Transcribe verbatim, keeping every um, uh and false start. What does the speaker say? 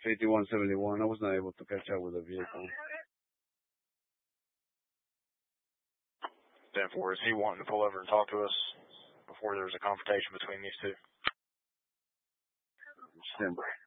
fifty-one seventy-one. I was not able to catch up with the vehicle. ten four, is he wanting to pull over and talk to us before there's a confrontation between these two? Stand by.